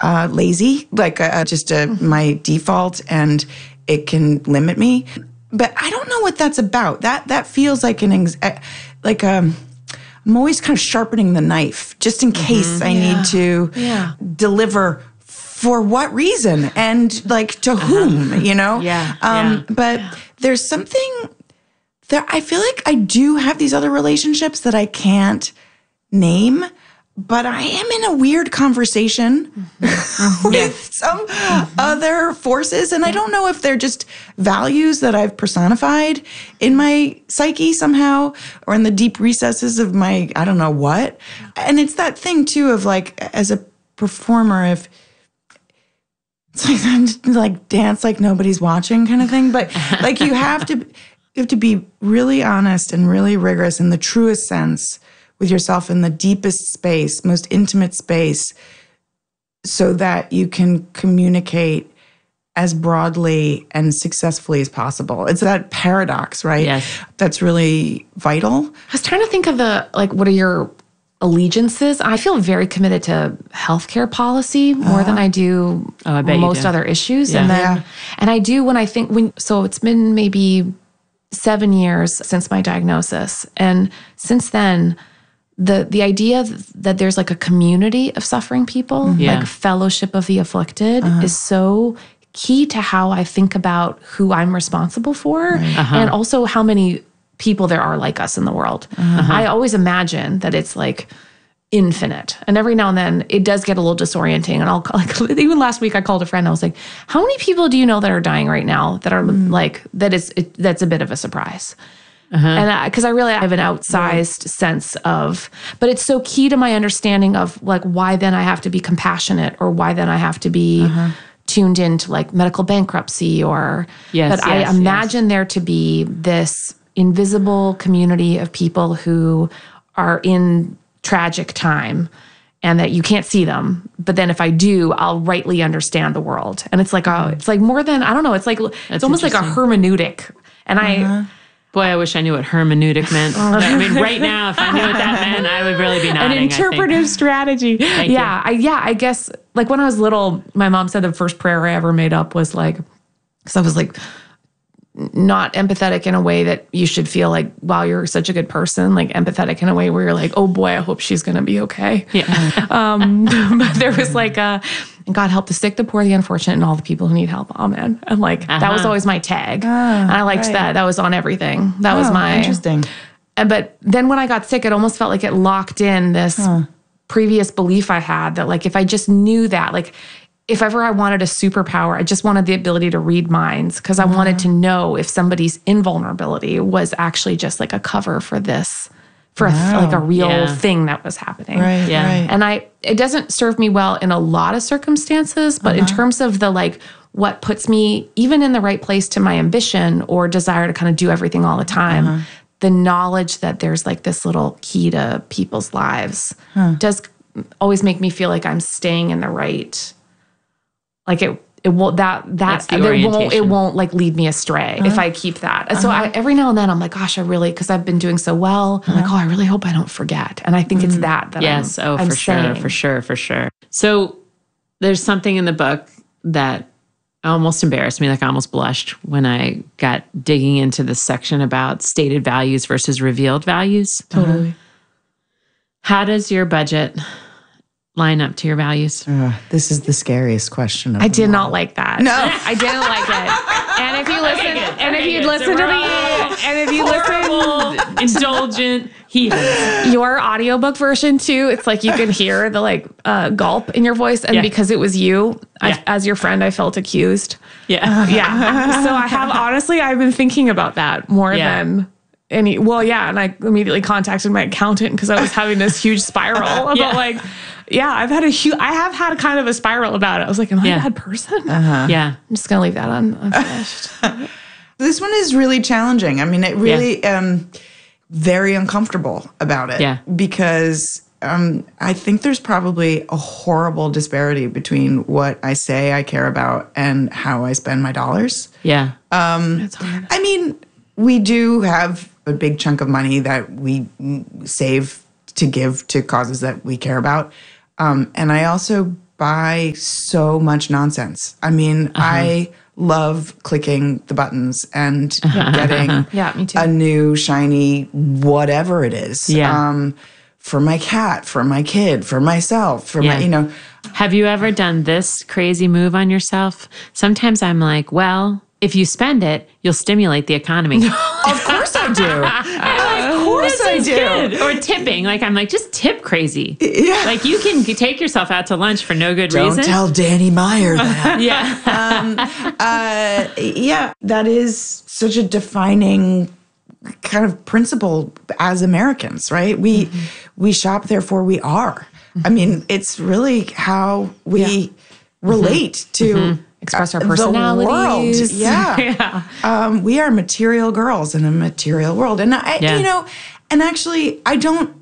lazy, like my default, and it can limit me. But I don't know what that's about. That feels like I'm always kind of sharpening the knife just in case I need to deliver. For what reason and like to whom, you know? But there's something there. I feel like I do have these other relationships that I can't name, but I am in a weird conversation with some other forces. And I don't know if they're just values that I've personified in my psyche somehow or in the deep recesses of my, I don't know what. And it's that thing too of like, as a performer, if it's like dance like nobody's watching kind of thing. But like you have to be really honest and really rigorous in the truest sense with yourself in the deepest space, most intimate space, so that you can communicate as broadly and successfully as possible. It's that paradox, right? Yes. That's really vital. I was trying to think of what are your allegiances? I feel very committed to healthcare policy more than I do most other issues. Yeah. And I do so it's been maybe 7 years since my diagnosis. And since then, the idea that there's like a community of suffering people, like fellowship of the afflicted, is so key to how I think about who I'm responsible for and also how many people there are like us in the world. I always imagine that it's like infinite. And every now and then it does get a little disorienting. And I'll even last week I called a friend. I was like, how many people do you know that are dying right now that are that's a bit of a surprise? And because I have an outsized sense of, but it's so key to my understanding of like why then I have to be compassionate or why then I have to be tuned into like medical bankruptcy I imagine there to be this invisible community of people who are in tragic time and that you can't see them. But then if I do, I'll rightly understand the world. And it's like, it's like more than, I don't know, it's like, it's almost like a hermeneutic. And boy, I wish I knew what hermeneutic meant. I mean, right now, if I knew what that meant, I would really be nodding. An interpretive strategy. I guess like when I was little, my mom said the first prayer I ever made up was like, because I was like, not empathetic in a way that you should feel like, wow, you're such a good person, like empathetic in a way where you're like, oh boy, I hope she's going to be okay. Yeah. But there was like God help the sick, the poor, the unfortunate, and all the people who need help. Amen. And like, that was always my tag. And I liked that. That was on everything. That was my... Interesting. But then when I got sick, it almost felt like it locked in this previous belief I had that like, if I just knew that, like, if ever I wanted a superpower, I just wanted the ability to read minds because I wanted to know if somebody's invulnerability was actually just like a cover for this, for like a real thing that was happening. Right, right. And it doesn't serve me well in a lot of circumstances, but in terms of the like what puts me even in the right place to my ambition or desire to kind of do everything all the time, the knowledge that there's like this little key to people's lives does always make me feel like I'm staying in the right. Like it won't it won't like lead me astray if I keep that. And so every now and then I'm like, gosh, because I've been doing so well. I'm like, oh, I really hope I don't forget. And I think it's that yes, I'm saying. for sure. So there's something in the book that almost embarrassed me. Like I almost blushed when I got digging into this section about stated values versus revealed values. Totally. How does your budget line up to your values? This is the scariest question. I did not like that. No, I didn't like it. And if you listen, indulgent heathens. Your audiobook version too, it's like you can hear the like gulp in your voice, and because it was you, as your friend, I felt accused. Yeah. So I've been thinking about that more than. And I immediately contacted my accountant because I was having this huge spiral about I have had kind of a spiral about it. I was like, am I a bad person? Yeah. I'm just going to leave that unfinished. This one is really challenging. I mean, it really very uncomfortable about it. Yeah. Because I think there's probably a horrible disparity between what I say I care about and how I spend my dollars. Yeah. It's hard. I mean, we do have a big chunk of money that we save to give to causes that we care about. And I also buy so much nonsense. I mean, I love clicking the buttons and getting me too. a new shiny whatever it is. For my cat, for my kid, for myself, for my, Have you ever done this crazy move on yourself? Sometimes I'm like, well, if you spend it, you'll stimulate the economy. Of course I do. Of course I do. Good. Or tipping. Like, I'm like, just tip crazy. Yeah. Like, you can take yourself out to lunch for no good reason. Don't tell Danny Meyer that. That is such a defining kind of principle as Americans, right? We shop, therefore we are. I mean, it's really how we relate to express our personalities. The world. We are material girls in a material world. And and actually I don't,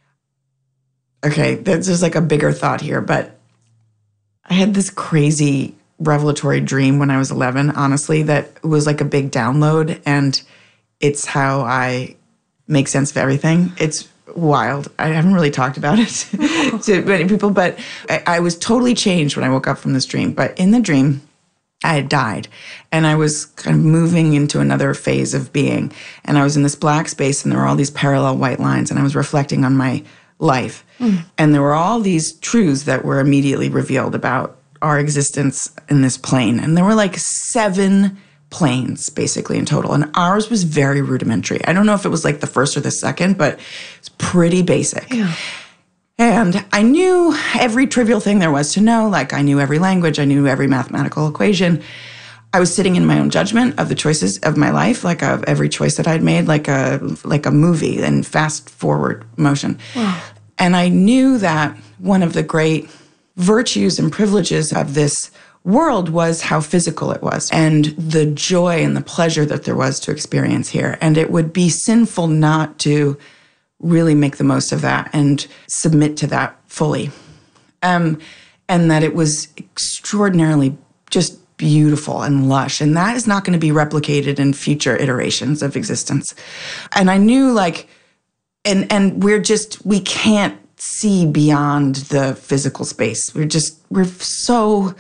okay, there's like a bigger thought here, but I had this crazy revelatory dream when I was 11, honestly, that was like a big download, and it's how I make sense of everything. It's wild. I haven't really talked about it to many people, but I was totally changed when I woke up from this dream. But in the dream, I had died, and I was kind of moving into another phase of being. And I was in this black space, and there were all these parallel white lines, and I was reflecting on my life. And there were all these truths that were immediately revealed about our existence in this plane. And there were like 7 planes basically in total. And ours was very rudimentary. I don't know if it was like the first or the second, but it's pretty basic. Yeah. And I knew every trivial thing there was to know. Like, I knew every language. I knew every mathematical equation. I was sitting in my own judgment of the choices of my life, like of every choice that I'd made, like a movie in fast forward motion. Wow. And I knew that one of the great virtues and privileges of this world was how physical it was, and the joy and the pleasure that there was to experience here. And it would be sinful not to really make the most of that and submit to that fully. And that it was extraordinarily just beautiful and lush. And that is not going to be replicated in future iterations of existence. And I knew, like, and we can't see beyond the physical space. We're so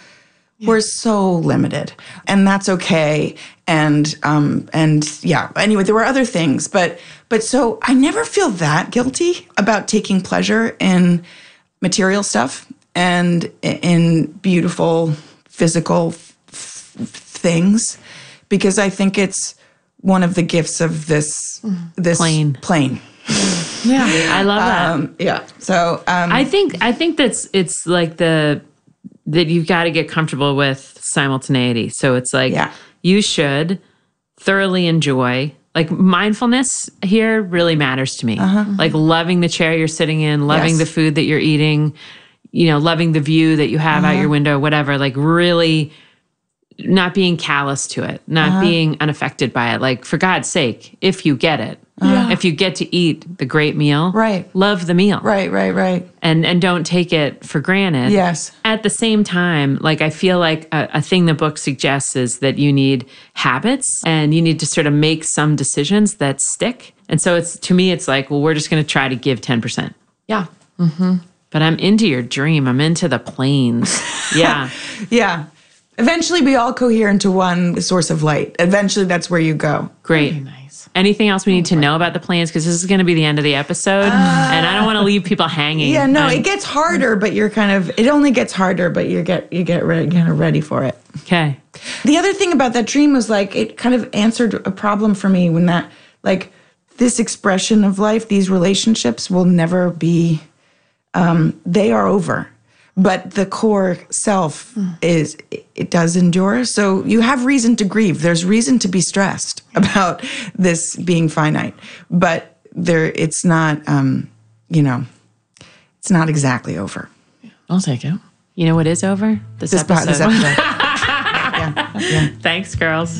limited, and that's okay. And anyway, there were other things, but so I never feel that guilty about taking pleasure in material stuff and in beautiful physical things, because I think it's one of the gifts of this plane. Yeah, I love that. So I think it's like that you've got to get comfortable with simultaneity. So it's like you should thoroughly enjoy, like, mindfulness here really matters to me. Like loving the chair you're sitting in, loving the food that you're eating, loving the view that you have out your window, whatever, like really not being callous to it, not being unaffected by it. Like, for God's sake, if you get it, if you get to eat the great meal, love the meal. Right. And don't take it for granted. Yes. At the same time, like, I feel like a thing the book suggests is that you need habits and you need to sort of make some decisions that stick. And so to me, it's like, well, we're just going to try to give 10%. Yeah. But I'm into your dream. I'm into the planes. Yeah. Yeah. Eventually, we all cohere into one source of light. Eventually, that's where you go. Great. Very nice. Anything else we need to know about the planes? Because this is going to be the end of the episode, and I don't want to leave people hanging. Yeah, no, it gets harder, but it only gets harder, but you get ready for it. Okay. The other thing about that dream was, like, it kind of answered a problem for me when that, like, this expression of life, these relationships will never be, they are over. But the core self it does endure. So you have reason to grieve. There's reason to be stressed about this being finite. But it's not, it's not exactly over. I'll take it. You know what is over? This episode. This episode. Yeah. Thanks, girls.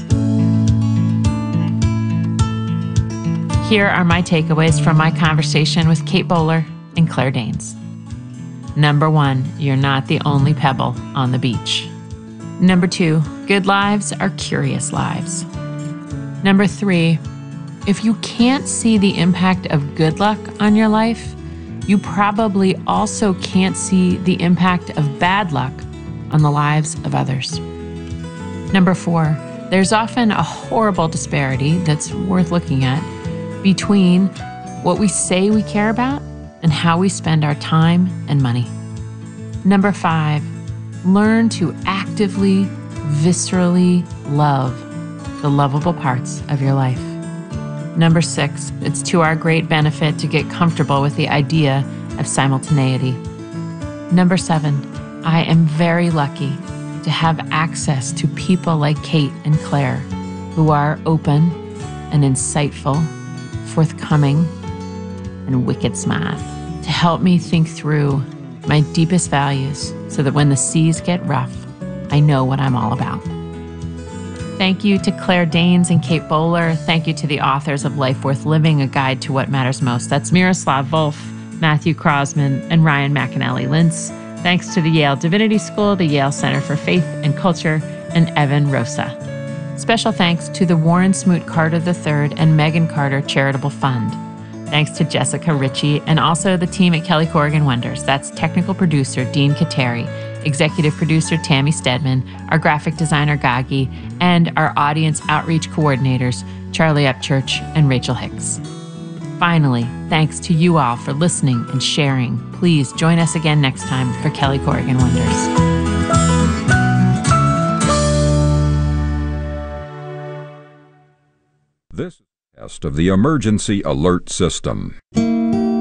Here are my takeaways from my conversation with Kate Bowler and Claire Danes. Number 1, you're not the only pebble on the beach. Number 2, good lives are curious lives. Number 3, if you can't see the impact of good luck on your life, you probably also can't see the impact of bad luck on the lives of others. Number 4, there's often a horrible disparity that's worth looking at between what we say we care about and how we spend our time and money. Number 5, learn to actively, viscerally love the lovable parts of your life. Number 6, it's to our great benefit to get comfortable with the idea of simultaneity. Number 7, I am very lucky to have access to people like Kate and Claire who are open and insightful, forthcoming, and wicked smart to help me think through my deepest values so that when the seas get rough, I know what I'm all about. Thank you to Claire Danes and Kate Bowler. Thank you to the authors of Life Worth Living, A Guide to What Matters Most. That's Miroslav Volf, Matthew Crosman, and Ryan McAnally Lintz. Thanks to the Yale Divinity School, the Yale Center for Faith and Culture, and Evan Rosa. Special thanks to the Warren Smoot Carter III and Megan Carter Charitable Fund. Thanks to Jessica Ritchie and also the team at Kelly Corrigan Wonders. That's technical producer Dean Kateri, executive producer Tammy Stedman, our graphic designer Gagi, and our audience outreach coordinators Charlie Upchurch and Rachel Hicks. Finally, thanks to you all for listening and sharing. Please join us again next time for Kelly Corrigan Wonders. This is the test of the emergency alert system.